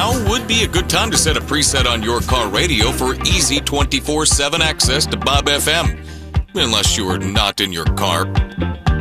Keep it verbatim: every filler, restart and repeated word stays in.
now would be a good time to set a preset on your car radio for easy twenty-four seven access to Bob F M. Unless you're not in your car.